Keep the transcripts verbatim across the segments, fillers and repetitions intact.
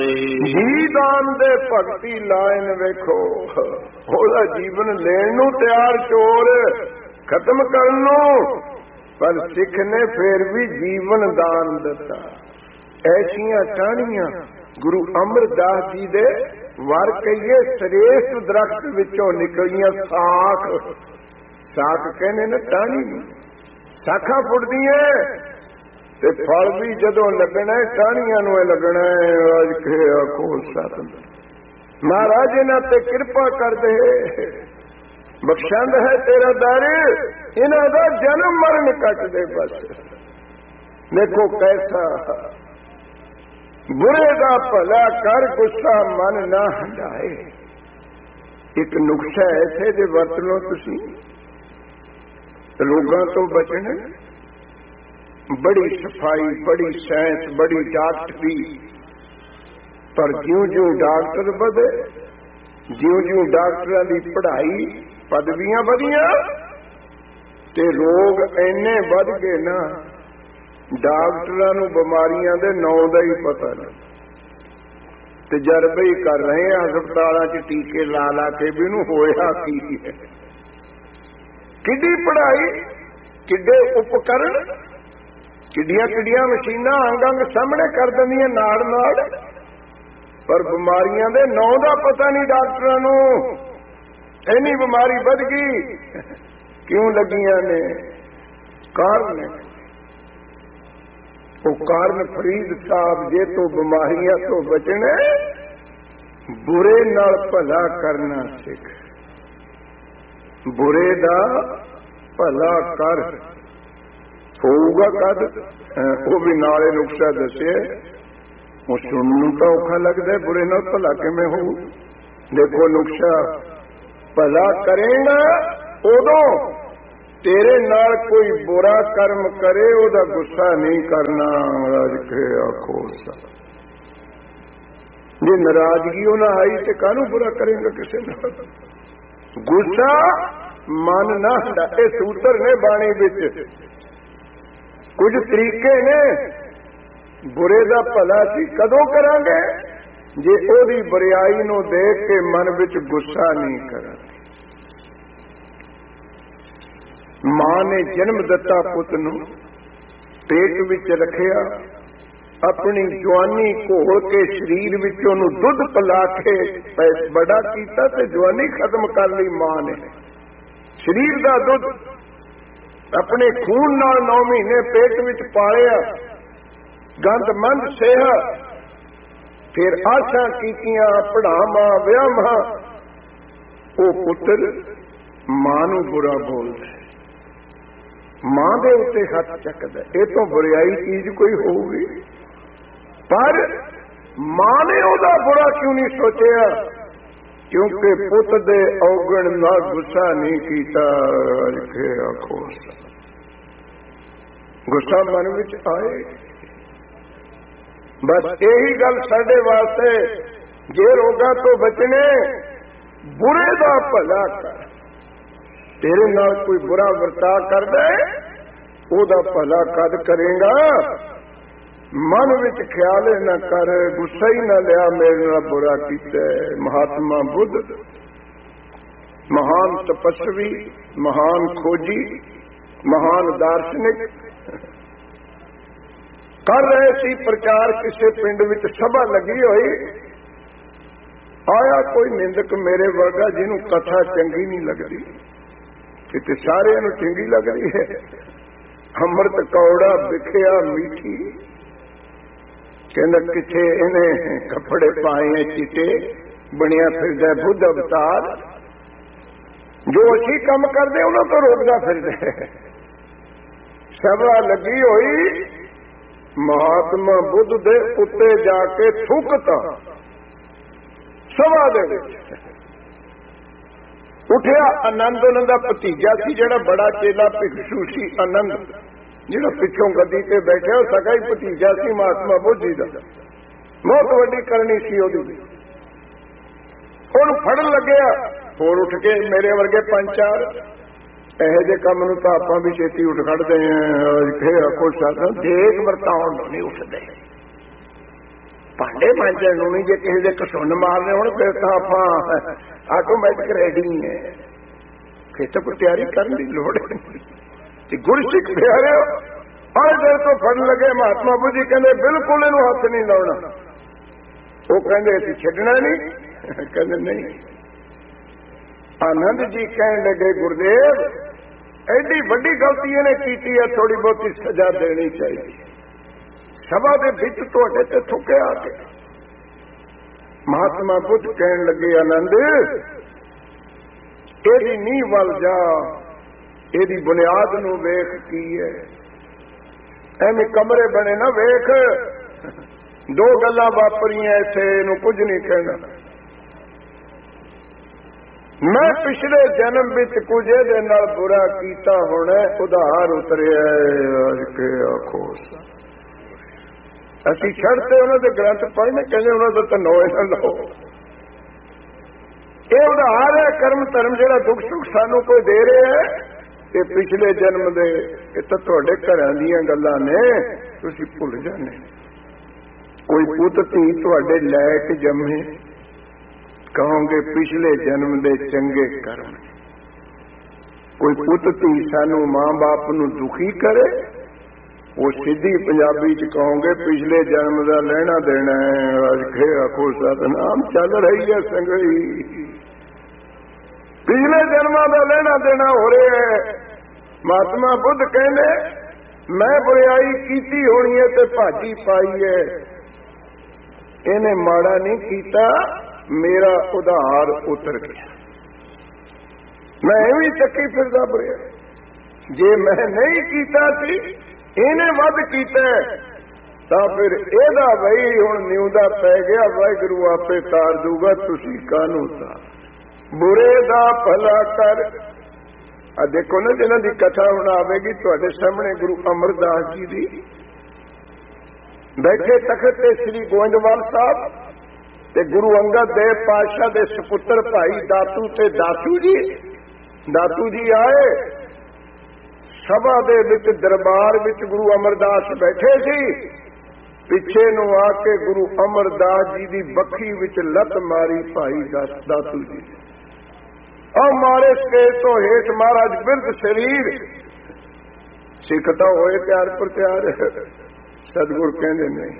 ਜੀ ਦਾਨ ਦੇ ਭਗਤੀ ਲਾਇਨ ਵੇਖੋ, ਉਹਦਾ ਜੀਵਨ ਲੈਣ ਨੂੰ ਤਿਆਰ, ਚੋਰ ਖਤਮ ਕਰਨ ਨੂੰ, ਪਰ ਸਿੱਖ ਨੇ ਫੇਰ ਵੀ ਜੀਵਨ ਦਾਨ ਦਿੱਤਾ। ਐਸੀਆਂ ਟਾਹਣੀਆਂ ਗੁਰੂ ਅਮਰਦਾਸ ਜੀ ਦੇ ਵਰ ਕਹੀਏ ਸ੍ਰੇਸ਼ਟ ਦਰਖਤ ਵਿੱਚੋਂ ਨਿਕਲੀਆਂ। ਸਾਖ, ਸਾਖ ਕਹਿੰਦੇ ਨੇ ਟਾਹਣੀ ਨੂੰ, ਸਾਖਾਂ ਫੁੱਟਦੀਆਂ ਤੇ ਫਲ ਵੀ ਜਦੋਂ ਲੱਗਣਾ ਟਾਹਣੀਆਂ ਨੂੰ ਲੱਗਣਾ। ਅੱਜ ਕੇ ਆਖੋ ਸਤਿ ਮਹਾਰਾਜ ਇਹਨਾਂ ਤੇ ਕਿਰਪਾ ਕਰਦੇ, ਬਖਸ਼ੰਦ ਹੈ ਤੇਰਾ ਦਰ, ਇਹਨਾਂ ਦਾ ਜਨਮ ਮਰਨ ਕੱਟ ਦੇ ਬਸ। ਦੇਖੋ ਕੈਸਾ ਬੁਰੇ ਦਾ ਭਲਾ ਕਰ, ਗੁੱਸਾ ਮਨ ਨਾ ਹੰਡਾਏ। ਇੱਕ ਨੁਕਸਾ ਐਸੇ ਦੇ ਵਰਤ ਲਓ ਤੁਸੀਂ, ਰੋਗਾਂ ਤੋਂ ਬਚਣ। ਬੜੀ ਸਫਾਈ, ਬੜੀ ਸਾਇੰਸ, ਬੜੀ ਡਾਕਟਰੀ, ਪਰ ਜਿਉਂ ਜਿਉਂ ਡਾਕਟਰ ਵਧੇ, ਜਿਉਂ ਜਿਉਂ ਡਾਕਟਰਾਂ ਦੀ ਪੜ੍ਹਾਈ ਪਦਵੀਆਂ ਵਧੀਆਂ ਤੇ ਰੋਗ ਇੰਨੇ ਵੱਧ ਗਏ ਨਾ, ਡਾਕਟਰਾਂ ਨੂੰ ਬਿਮਾਰੀਆਂ ਦੇ ਨਾਂ ਦਾ ਹੀ ਪਤਾ ਨਹੀਂ। ਤਜਰਬੇ ਹੀ ਕਰ ਰਹੇ ਆ ਹਸਪਤਾਲਾਂ 'ਚ ਟੀਕੇ ਲਾ ਲਾ ਕੇ ਵੀ ਇਹਨੂੰ ਹੋਇਆ ਕੀ ਹੈ। ਕਿੱਡੀ ਪੜ੍ਹਾਈ, ਕਿੱਡੇ ਉਪਕਰਨ, ਕਿੱਡੀਆਂ ਕਿੱਡੀਆਂ ਮਸ਼ੀਨਾਂ ਅੰਗ ਅੰਗ ਸਾਹਮਣੇ ਕਰ ਦਿੰਦੀਆਂ ਨਾਲ ਨਾਲ, ਪਰ ਬਿਮਾਰੀਆਂ ਦੇ ਨਾਂ ਦਾ ਪਤਾ ਨਹੀਂ ਡਾਕਟਰਾਂ ਨੂੰ। ਇੰਨੀ ਬਿਮਾਰੀ ਵੱਧ ਗਈ, ਕਿਉਂ ਲੱਗੀਆਂ ਨੇ? ਕਾਰਨ ਉਹ ਕਾਰਨ ਫਰੀਦ ਸਾਹਿਬ, ਜੇ ਤੋਂ ਬਿਮਾਰੀਆਂ ਤੋਂ ਬਚਣਾ, ਬੁਰੇ ਨਾਲ ਭਲਾ ਕਰਨਾ ਸਿੱਖ। ਬੁਰੇ ਦਾ ਭਲਾ ਕਰ, ਹੋਊਗਾ ਕਦ? ਉਹ ਵੀ ਨਾਲੇ ਨੁਕਸਾ ਦੱਸਿਆ। ਉਹ ਸੁਣਨ ਨੂੰ ਤਾਂ ਔਖਾ ਲੱਗਦਾ, ਬੁਰੇ ਨਾਲ ਭਲਾ ਕਿਵੇਂ ਹੋਊ? ਦੇਖੋ ਨੁਕਸਾ, ਭਲਾ ਕਰੇਗਾ ਉਦੋਂ ਤੇਰੇ ਨਾਲ ਕੋਈ ਬੁਰਾ ਕਰਮ ਕਰੇ, ਉਹਦਾ ਗੁੱਸਾ ਨਹੀਂ ਕਰਨਾ। ਰਾਜ ਕੇ ਆਖੋ ਜੇ ਨਾਰਾਜ਼ਗੀ ਉਹ ਨਾ ਆਈ ਤੇ ਕਾਹਨੂੰ ਬੁਰਾ ਕਰੇਗਾ ਕਿਸੇ ਨਾਲ? ਗੁੱਸਾ ਮਨ ਨਾ ਹੁੰਦਾ। ਇਹ ਸੂਤਰ ਨੇ ਬਾਣੀ ਵਿੱਚ, ਕੁਝ ਤਰੀਕੇ ਨੇ। ਬੁਰੇ ਦਾ ਭਲਾ ਸੀ ਕਦੋਂ ਕਰਾਂਗੇ? ਜੇ ਉਹਦੀ ਬੁਰਿਆਈ ਨੂੰ ਦੇਖ ਕੇ ਮਨ ਵਿੱਚ ਗੁੱਸਾ ਨਹੀਂ ਕਰਾਂਗੇ। ਮਾਂ ਨੇ ਜਨਮ ਦਿੱਤਾ ਪੁੱਤ ਨੂੰ, ਪੇਟ ਵਿੱਚ ਰੱਖਿਆ, ਆਪਣੀ ਜਵਾਨੀ ਘੋਲ ਕੇ ਸਰੀਰ ਵਿੱਚ ਉਹਨੂੰ ਦੁੱਧ ਪਿਲਾ ਕੇ ਬੜਾ ਕੀਤਾ ਤੇ ਜਵਾਨੀ ਖਤਮ ਕਰ ਲਈ ਮਾਂ ਨੇ। ਸਰੀਰ ਦਾ ਦੁੱਧ ਆਪਣੇ ਖੂਨ ਨਾਲ ਨੌ ਮਹੀਨੇ ਪੇਟ ਵਿੱਚ ਪਾਲਿਆ, ਗੰਦਮੰਦ ਸਿਹਤ, ਫਿਰ ਆਸ਼ਾ ਕੀਤੀਆਂ ਪੜਾਵਾਂ ਵਿਆਹਾਂ। ਉਹ ਪੁੱਤਰ ਮਾਂ ਨੂੰ ਬੁਰਾ ਬੋਲਦਾ, ਮਾਂ ਦੇ ਉੱਤੇ ਹੱਥ ਚੱਕਦਾ। ਇਹ ਤੋਂ ਬੁਰਿਆਈ ਚੀਜ਼ ਕੋਈ ਹੋਊਗੀ? ਪਰ ਮਾਂ ਨੇ ਉਹਦਾ ਬੁਰਾ ਕਿਉਂ ਨਹੀਂ ਸੋਚਿਆ? ਕਿਉਂਕਿ ਪੁੱਤ ਦੇ ਔਗਣ ਨਾਲ ਗੁੱਸਾ ਨਹੀਂ ਕੀਤਾ। ਆਖੋ ਗੁੱਸਾ ਮਨ ਵਿੱਚ ਆਏ। ਬਸ ਇਹੀ ਗੱਲ ਸਾਡੇ ਵਾਸਤੇ, ਜੇ ਰੋਗਾਂ ਤੋਂ ਬਚਣੇ, ਬੁਰੇ ਦਾ ਭਲਾ ਕਰ। ਤੇਰੇ ਨਾਲ ਕੋਈ ਬੁਰਾ ਵਰਤਾਅ ਕਰਦਾ, ਉਹਦਾ ਭਲਾ ਕਦ ਕਰੇਗਾ? ਮਨ ਵਿੱਚ ਖਿਆਲ ਨਾ ਕਰ, ਗੁੱਸਾ ਹੀ ਨਾ ਲਿਆ ਮੇਰੇ ਨਾਲ ਬੁਰਾ ਕੀਤਾ। ਮਹਾਤਮਾ ਬੁੱਧ ਮਹਾਨ ਤਪਸਵੀ, ਮਹਾਨ ਖੋਜੀ, ਮਹਾਨ ਦਾਰਸ਼ਨਿਕ ਕਰ ਰਹੇ ਸੀ ਪ੍ਰਚਾਰ। ਕਿਸੇ ਪਿੰਡ ਵਿੱਚ ਸਭਾ ਲੱਗੀ ਹੋਈ, ਆਇਆ ਕੋਈ ਨਿੰਦਕ ਮੇਰੇ ਵਰਗਾ ਜਿਹਨੂੰ ਕਥਾ ਚੰਗੀ ਨਹੀਂ ਲੱਗਦੀ, ਕਿਤੇ ਸਾਰਿਆਂ ਨੂੰ ਚੰਗੀ ਲੱਗਦੀ ਹੈ। ਅੰਮ੍ਰਿਤ ਕੌੜਾ ਵਿਖਿਆ ਮੀਠੀ, ਕਹਿੰਦਾ ਕਿੱਥੇ ਇਹਨੇ ਕੱਪੜੇ ਪਾਏ ਚਿੱਟੇ, ਬਣਿਆ ਫਿਰਦਾ ਬੁੱਧ ਅਵਤਾਰ। ਜੋ ਅਸੀਂ ਕੰਮ ਕਰਦੇ ਉਹਨਾਂ ਤੋਂ ਰੋਕਦਾ ਫਿਰਦਾ। ਸਭਾ ਲੱਗੀ ਹੋਈ, ਮਹਾਤਮਾ ਬੁੱਧ ਦੇ ਉੱਤੇ ਜਾ ਕੇ ਥੁੱਕਤਾ। ਸਭਾ ਦੇ ਵਿੱਚ ਉੱਠਿਆ ਆਨੰਦ, ਉਹਨਾਂ ਦਾ ਭਤੀਜਾ ਸੀ ਜਿਹੜਾ ਬੜਾ ਚੇਲਾ ਭਿਕਸ਼ੂ ਸੀ। ਆਨੰਦ ਜਿਹੜਾ ਪਿੱਛੋਂ ਗੱਦੀ ਤੇ ਬੈਠਿਆ, ਉਹ ਸਗਾ ਹੀ ਭਤੀਜਾ ਸੀ ਮਹਾਤਮਾ ਬੁੱਧ ਜੀ ਦਾ। ਬਹੁਤ ਵੱਡੀ ਕਰਨੀ ਸੀ ਉਹਦੀ। ਉਹਨੂੰ ਫੜਨ ਲੱਗਿਆ, ਹੋਰ ਉੱਠ ਕੇ ਮੇਰੇ ਵਰਗੇ ਪੰਜ ਚਾਰ ਇਹੋ ਜਿਹੇ ਕੰਮ ਨੂੰ ਤਾਂ ਆਪਾਂ ਵੀ ਛੇਤੀ ਉੱਠ ਖੜਦੇ ਹਾਂ। ਆਖੋ ਸਾਡਾ ਦੇਖ ਵਰਤਾਉਣ ਨੂੰ ਨਹੀਂ ਉੱਠਦੇ। ਭਾਂਡੇ ਮਾਂਜਣ ਨੂੰ ਨਹੀਂ, ਜੇ ਕਿਸੇ ਦੇ ਘਸੁੰਨ ਮਾਰਨੇ ਹੋਣ ਫਿਰ ਤਾਂ ਆਪਾਂ ਆਟੋਮੈਟਿਕ ਰੈਡੀ ਹੈ, ਫਿਰ ਤਾਂ ਕੋਈ ਤਿਆਰੀ ਕਰਨ ਦੀ ਲੋੜ ਨਹੀਂ। ਤੇ ਗੁਰਸਿੱਖ ਪਿਆਰਿਓ ਹਰ ਦੇਰ ਤੋਂ ਫੜਨ ਲੱਗੇ ਮਹਾਤਮਾ ਬੁੱਧੀ ਕਹਿੰਦੇ ਬਿਲਕੁਲ ਇਹਨੂੰ ਹੱਥ ਨਹੀਂ ਲਾਉਣਾ। ਉਹ ਕਹਿੰਦੇ ਅਸੀਂ ਛੱਡਣਾ ਨਹੀਂ, ਕਹਿੰਦੇ ਨਹੀਂ। ਆਨੰਦ ਜੀ ਕਹਿਣ ਲੱਗੇ ਗੁਰਦੇਵ ਐਡੀ ਵੱਡੀ ਗਲਤੀ ਇਹਨੇ ਕੀਤੀ ਹੈ, ਥੋੜੀ ਬਹੁਤੀ ਸਜ਼ਾ ਦੇਣੀ ਚਾਹੀਦੀ। ਸਭਾ ਦੇ ਵਿੱਚ ਤੁਹਾਡੇ ਤੇ ਥੁੱਕਿਆ ਆ ਗਿਆ। ਮਹਾਤਮਾ ਬੁੱਧ ਕਹਿਣ ਲੱਗੇ ਆਨੰਦ ਇਹਦੀ ਨੀਂਹ ਵੱਲ ਜਾ, ਇਹਦੀ ਬੁਨਿਆਦ ਨੂੰ ਵੇਖ ਕੀ ਹੈ। ਐਵੇਂ ਕਮਰੇ ਬਣੇ ਨਾ ਵੇਖ, ਦੋ ਗੱਲਾਂ ਵਾਪਰੀਆਂ ਇੱਥੇ, ਇਹਨੂੰ ਕੁਝ ਨਹੀਂ ਕਹਿਣਾ। ਮੈਂ ਪਿਛਲੇ ਜਨਮ ਵਿੱਚ ਕੁਝ ਇਹਦੇ ਨਾਲ ਬੁਰਾ ਕੀਤਾ ਹੋਣਾ, ਉਧਾਰ ਉਤਰਿਆ ਅੱਜ ਕੇ ਆਖੋ। ਅਸੀਂ ਛੱਡਤੇ ਉਹਨਾਂ ਦੇ ਗ੍ਰੰਥ ਪੜ੍ਹਨੇ, ਕਹਿੰਦੇ ਉਹਨਾਂ ਦਾ ਤਾਂ ਨੋਏ ਨਾ ਲਓ। ਇਹ ਉਧਾਰ ਹੈ ਕਰਮ ਧਰਮ ਜਿਹੜਾ ਦੁੱਖ ਸੁੱਖ ਸਾਨੂੰ ਕੋਈ ਦੇ ਰਿਹਾ ਹੈ, ਇਹ ਪਿਛਲੇ ਜਨਮ ਦੇ। ਇਹ ਤਾਂ ਤੁਹਾਡੇ ਘਰਾਂ ਦੀਆਂ ਗੱਲਾਂ ਨੇ, ਤੁਸੀਂ ਭੁੱਲ ਜਾਂਦੇ। ਕੋਈ ਪੁੱਤ ਧੀ ਤੁਹਾਡੇ ਲੈ ਕੇ ਜੰਮੇ, ਕਹੋਗੇ ਪਿਛਲੇ ਜਨਮ ਦੇ ਚੰਗੇ ਕਰਮ। ਕੋਈ ਪੁੱਤ ਧੀ ਸਾਨੂੰ ਮਾਂ ਬਾਪ ਨੂੰ ਦੁਖੀ ਕਰੇ, ਉਹ ਸਿੱਧੀ ਪੰਜਾਬੀ ਚ ਕਹੋਗੇ ਪਿਛਲੇ ਜਨਮ ਦਾ ਲੈਣਾ ਦੇਣਾ ਹੈ। ਅੱਜ ਖੇ ਆਖੋ ਸਤਨਾਮ ਚੱਲ ਰਹੀ ਹੈ ਸੰਗਲੀ, ਪਿਛਲੇ ਜਨਮਾਂ ਦਾ ਲੈਣਾ ਦੇਣਾ ਹੋ ਰਿਹਾ ਹੈ। ਮਹਾਤਮਾ ਬੁੱਧ ਕਹਿੰਦੇ ਮੈਂ ਬੁਰਾਈ ਕੀਤੀ ਹੋਣੀ ਹੈ ਤੇ ਭਾਜੀ ਪਾਈ ਹੈ, ਇਹਨੇ ਮਾੜਾ ਨਹੀਂ ਕੀਤਾ, ਮੇਰਾ ਉਧਾਰ ਉਤਰ ਗਿਆ। ਮੈਂ ਐਵੇਂ ਚੱਕੀ ਫਿਰਦਾ ਬੁਰਿਆ, ਜੇ ਮੈਂ ਨਹੀਂ ਕੀਤਾ ਸੀ ਇਹਨੇ ਵੱਧ ਕੀਤਾ ਤਾਂ ਫਿਰ ਇਹਦਾ ਬਈ ਹੁਣ ਨਿਉਂਦਾ ਪੈ ਗਿਆ, ਵਾਹਿਗੁਰੂ ਆਪੇ ਤਾਰ ਦੂਗਾ, ਤੁਸੀਂ ਕਾਹਨੂੰ ਤਾਰ। ਬੁਰੇ ਦਾ ਭਲਾ ਕਰ। ਆ ਦੇਖੋ ਨਾ ਜਿਹਨਾਂ ਦੀ ਕਥਾ ਹੁਣ ਆਵੇਗੀ ਤੁਹਾਡੇ ਸਾਹਮਣੇ, ਗੁਰੂ ਅਮਰਦਾਸ ਜੀ ਦੀ ਬੈਠੇ ਤਖਤ ਤੇ ਸ੍ਰੀ ਗੋਇੰਦਵਾਲ ਸਾਹਿਬ ਤੇ ਗੁਰੂ ਅੰਗਦ ਦੇਵ ਪਾਤਸ਼ਾਹ ਦੇ ਸੁਪੁੱਤਰ ਭਾਈ ਦਾਤੂ ਤੇ ਦਾਸੂ ਜੀ, ਦਾਤੂ ਜੀ ਆਏ ਸਭਾ ਦੇ ਵਿੱਚ, ਦਰਬਾਰ ਵਿੱਚ ਗੁਰੂ ਅਮਰਦਾਸ ਬੈਠੇ ਸੀ। ਪਿੱਛੇ ਨੂੰ ਆ ਕੇ ਗੁਰੂ ਅਮਰਦਾਸ ਜੀ ਦੀ ਬੱਖੀ ਵਿੱਚ ਲੱਤ ਮਾਰੀ ਭਾਈ ਦਾਤੂ ਜੀ, ਔਰ ਮਾਰੇ ਸਟੇਜ ਤੋਂ ਹੇਠ ਮਹਾਰਾਜ ਬਿਰਧ ਸਰੀਰ। ਸਿੱਖ ਤਾਂ ਹੋਏ ਤਿਆਰ ਪਰ ਤਿਆਰ, ਸਤਿਗੁਰ ਕਹਿੰਦੇ ਨਹੀਂ।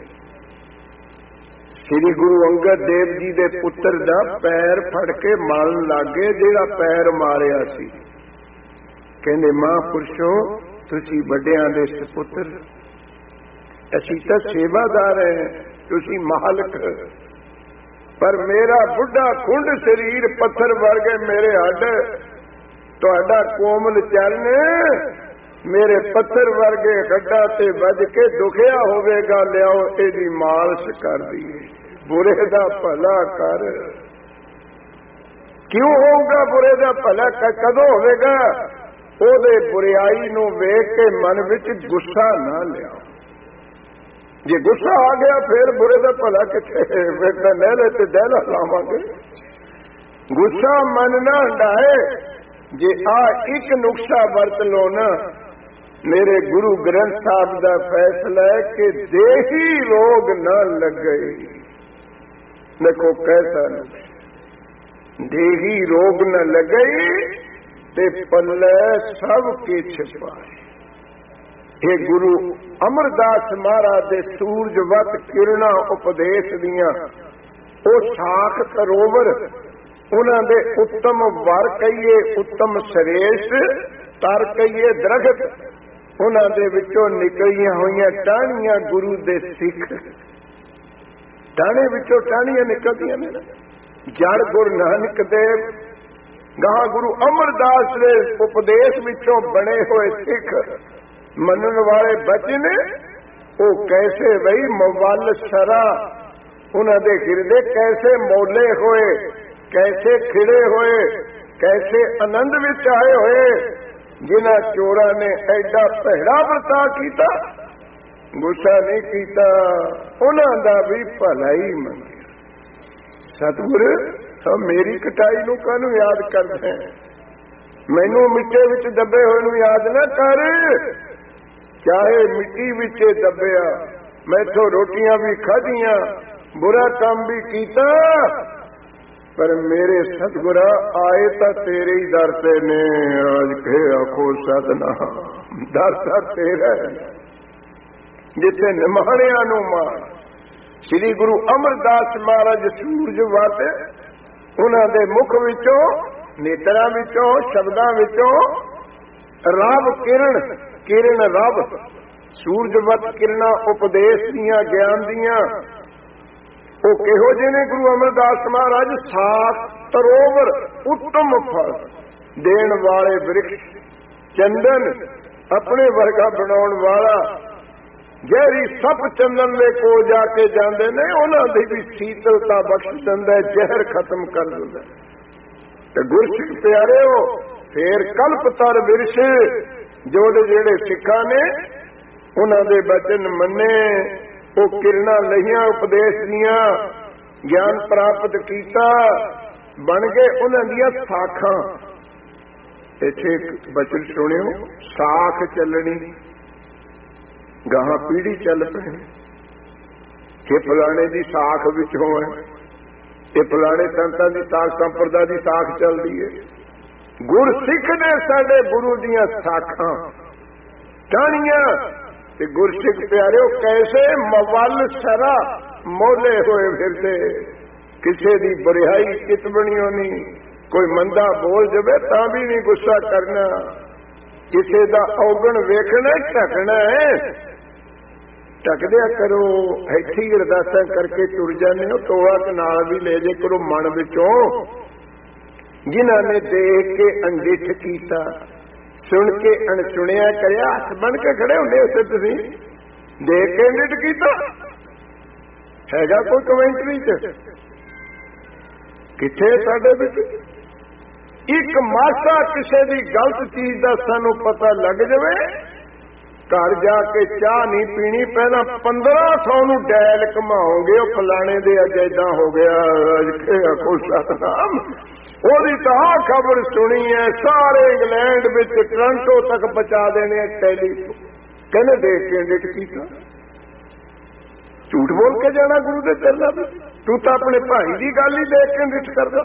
ਸ੍ਰੀ ਗੁਰੂ ਅੰਗਦ ਦੇਵ ਜੀ ਦੇ ਪੁੱਤਰ ਦਾ ਪੈਰ ਫੜ ਕੇ ਮਾਰਨ ਲੱਗੇ, ਜਿਹੜਾ ਪੈਰ ਮਾਰਿਆ ਸੀ। ਕਹਿੰਦੇ ਮਹਾਂਪੁਰਸ਼ੋ ਤੁਸੀਂ ਵੱਡਿਆਂ ਦੇ ਸੁਪੁੱਤਰ, ਅਸੀਂ ਤਾਂ ਸੇਵਾਦਾਰ ਹੈ, ਤੁਸੀਂ ਮਾਲਕ। ਪਰ ਮੇਰਾ ਬੁੱਢਾ ਖੁੰਡ ਸਰੀਰ, ਪੱਥਰ ਵਰਗੇ ਮੇਰੇ ਹੱਡ, ਤੁਹਾਡਾ ਕੋਮਲ ਚਰਨ ਮੇਰੇ ਪੱਥਰ ਵਰਗੇ ਹੱਡਾਂ ਤੇ ਵੱਜ ਕੇ ਦੁਖਿਆ ਹੋਵੇਗਾ, ਲਿਆਓ ਇਹਦੀ ਮਾਲਸ਼ ਕਰ ਦਈਏ। ਬੁਰੇ ਦਾ ਭਲਾ ਕਰ। ਕਿਉਂ ਹੋਊਗਾ ਬੁਰੇ ਦਾ ਭਲਾ? ਕਦੋਂ ਹੋਵੇਗਾ? ਉਹਦੇ ਬੁਰਾਈ ਨੂੰ ਵੇਖ ਕੇ ਮਨ ਵਿੱਚ ਗੁੱਸਾ ਨਾ ਲਿਆਓ। ਜੇ ਗੁੱਸਾ ਆ ਗਿਆ ਫਿਰ ਬੁਰੇ ਦਾ ਭਲਾ ਕਿੱਥੇ? ਫਿਰ ਤਾਂ ਨਹਿਲੇ ਤੇ ਦਹਿਲਾ ਲਾਵਾਂਗੇ। ਗੁੱਸਾ ਮਨ ਨਾ ਹੰਡਾਏ। ਜੇ ਆ ਇੱਕ ਨੁਕਸਾ ਵਰਤ ਲੋ ਨਾ, ਮੇਰੇ ਗੁਰੂ ਗ੍ਰੰਥ ਸਾਹਿਬ ਦਾ ਫੈਸਲਾ ਹੈ ਕਿ ਦੇਹੀ ਰੋਗ ਨਾ ਲੱਗੇ। ਦੇਖੋ ਕੈਸਾ ਦੇਹੀ ਰੋਗ ਨਾ ਲੱਗੇ ਤੇ ਪੱਲੇ ਸਭ ਕੇ ਛਪਾਏ। ਇਹ ਗੁਰੂ ਅਮਰਦਾਸ ਮਹਾਰਾਜ ਦੇ ਸੂਰਜਵਤ ਕਿਰਨਾਂ ਉਪਦੇਸ਼ ਦੀਆਂ, ਉਹ ਸਾਖ ਸਰੋਵਰ, ਉਹਨਾਂ ਦੇ ਉੱਤਮ ਵਰ ਕਹੀਏ, ਉੱਤਮ ਸਰੇਸ਼ਟ ਤਰ ਕਹੀਏ ਦਰਖਤ, ਉਹਨਾਂ ਦੇ ਵਿੱਚੋਂ ਨਿਕਲੀਆਂ ਹੋਈਆਂ ਟਾਹਣੀਆਂ ਗੁਰੂ ਦੇ ਸਿੱਖ। ਟਾਹਣੇ ਵਿੱਚੋਂ ਟਾਹਣੀਆਂ ਨਿਕਲਦੀਆਂ ਨੇ। ਜੜ ਗੁਰੂ ਨਾਨਕ ਦੇਵ, ਗਾਹ ਗੁਰੂ ਅਮਰਦਾਸ ਦੇ ਉਪਦੇਸ਼ ਵਿੱਚੋਂ ਬਣੇ ਹੋਏ ਸਿੱਖ ਮੰਨਣ ਵਾਲੇ ਬਚਨ, ਉਹ ਕੈਸੇ ਬਈ ਮਵਲ ਸਰਾ, ਉਹਨਾਂ ਦੇ ਹਿਰਦੇ ਕੈਸੇ ਮੌਲੇ ਹੋਏ, ਕੈਸੇ ਖਿੜੇ ਹੋਏ, ਕੈਸੇ ਆਨੰਦ ਵਿੱਚ ਆਏ ਹੋਏ। ਜਿਨ੍ਹਾਂ ਚੋਰਾਂ ਨੇ ਐਡਾ ਭੈੜਾ ਵਰਤਾਅ ਕੀਤਾ, ਗੁੱਸਾ ਨਹੀਂ ਕੀਤਾ, ਉਹਨਾਂ ਦਾ ਵੀ ਭਲਾ ਹੀ ਮੰਗਿਆ। ਸਤਿਗੁਰ ਮੇਰੀ ਕਟਾਈ ਨੂੰ ਕਾਹਨੂੰ ਯਾਦ ਕਰਦੇ? ਮੈਨੂੰ ਮਿੱਟੇ ਵਿੱਚ ਦੱਬੇ ਹੋਏ ਨੂੰ ਯਾਦ ਨਾ ਕਰ। ਚਾਹੇ ਮਿੱਟੀ ਵਿੱਚ ਦੱਬਿਆ, ਮੈਥੋਂ ਰੋਟੀਆਂ ਵੀ ਖਾਧੀਆਂ, बुरा काम भी कीता, पर मेरे सतगुरा आए तो तेरे ही दर से ने। आज के आखो सतनाम, दर तो तेरा है जिथे निमाणिया नूं मार। श्री गुरु अमरदास महाराज सूरज वत उन्हां दे मुख विचों, नेत्रां विचों, शब्दां विचों रब किरण, किरण रब, सूरजवत किरणा उपदेश दियां, ज्ञान दियां। वो किहो जिहे ने गुरु अमरदास महाराज? साख तरोवर, उत्तम फल देण वाले वृक्ष, चंदन अपने वर्गा बनाउण वाला, गहरी सप चंदन दे कोल जाके जांदे ने, उन्हां दी भी शीतलता बख्श दिंदा है, जहर खत्म कर दिंदा है। ते गुरसिख प्यारेओ, फिर कल्पतर विरश जो जेड़े सिखा ने उन्हां दे बचन मन्ने, वो किरणा लहियां उपदेश दियां, ज्ञान प्राप्त कीता, बन गए उन्हां दियां साखां। इत्थे एक बचन सुनियो, साख चलनी, गाहां पीढ़ी चल पई कि फलाणे दी साख विचों है, ये फलाणे संतां दी साख, संप्रदा दी साख चलदी है। गुर सिख ने साडे गुरु दियां साखां टाणियां, ते गुरसिख प्यारिओ कैसे मवल सरा मोले होए फिरदे, किसे दी बरिहाई कित बनियो नहीं। कोई मंदा बोल जावे तां भी नहीं गुस्सा करना, किसे दा औगण वेखना ढकना है, ढक दिया करो। इत्थे ही अरदासां करके तुर जाने हो, टोला कनाल भी ले जे करो मन विचों। जिन्हां ने देख के अनडिठ कीता, सुन के अणसुणिया करिया, हथ बन के खड़े होंदे हो तुसीं, देख के अनडिठ कीता हैगा कोई कमेंटरी च? किथे साडे विच एक मासा किसी दी गलत चीज दा सानू पता लग जावे, घर जाके चाह नहीं पीनी, पहला पंद्रह सौ नू डैल घुमाओगे, फलाने दे अज इदां हो गया, अज के आखो सतनाम। ओदी तां खबर सुनी है, सारे इंग्लैंड विच टोरंटो तक पहुंचा देने टेलीफोन, कहने देख के इंडिट कीता। झूठ बोल के जाना गुरु दे चरनां विच, तू तां अपने भाई दी गल ही देख के इंडिट करदा।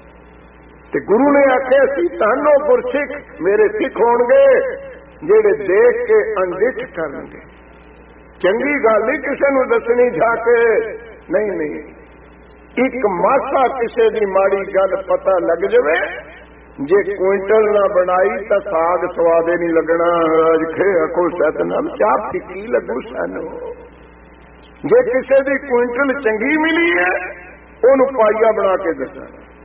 ते गुरु ने आखे सी तानो गुरसिख मेरे सिख होणगे जेड़े देख के अनडिठ करनगे। चंगी गल नहीं किसी नूं दसनी जाके, नहीं नहीं, एक मासा किसी दी माड़ी गल पता लग जावे, जे क्विंटल ना बनाई तो साग स्वादे नहीं लगना। अज खे आखो सतनाम, चाह फिक्की लगू सानू। जे किसी दी क्विंटल चंगी मिली है, ओनू पाइया बना के दसना।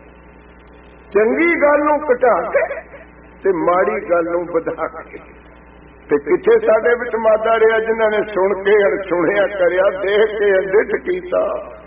चंगी गल नूं घटा के ते माड़ी गल नूं वधा के, ते किथे साडे विच मादा रिहा जिन्हां ने सुन के अणसुणिया करिया, देख के अनडिठ कीता।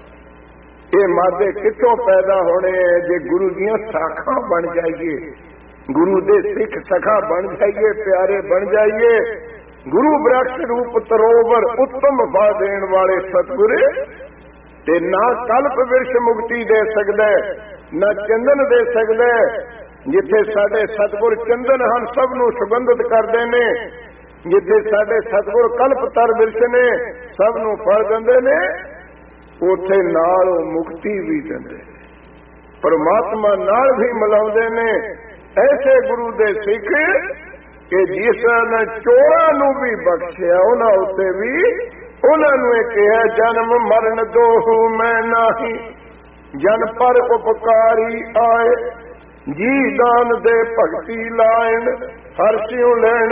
ये मादे कितों पैदा होने जे गुरु दियां साखां बन जाइए, गुरु दे सिख सखा बन जाइए, प्यारे बन जाइए। गुरु वृक्ष रूप तरोवर उत्तम फल देण वाले सतगुरे, ते ना कल्प विरश मुक्ति दे सकदा, ना चंदन दे सकदा। जिथे साडे सतगुर चंदन हन सब नूं सुगंधित करदे ने, जिथे साडे सतगुर कल्पतर विरश ने सब नूं फल दिंदे ने, उथे नाल मुक्ति भी दिंदे, परमात्मा नाल भी मिलाउंदे ने। ऐसे गुरु दे सिख कि जिस ने चोरां नूं भी बख्शिया, उन्हां उत्ते भी उन्हां नूं कहा जन्म मरण दोहू मैं नाही, जन पर उपकारी आए, जी दान दे भगती लाइन, हर सियों लैन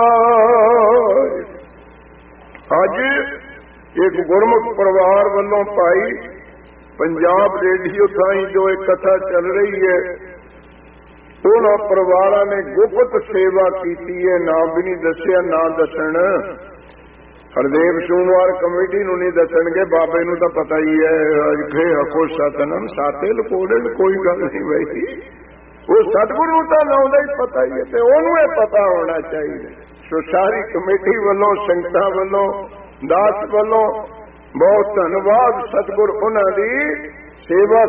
मिलाए। अज एक गुरमुख परिवार वालों भाई पंजाब रेडियो ताई जो एक कथा चल रही है, उन्होंने परिवार ने गुप्त सेवा की है, नाम भी नहीं दसिया, ना दसन। हरदेव सोमवार कमेटी नूं नहीं दसणगे, बाबे नूं तां पता ही है। अज खे आखो सतनाम, साते लकोड़े कोई गल नहीं भाई, वो सतगुरु तो लाउंदा ही पता ही है, तो उन्होंने पता होना चाहिए। सो सारी कमेटी वालों, संगतां वालों, दास वालों बहुत धन्यवाद। सतगुर उन्हां दी सेवा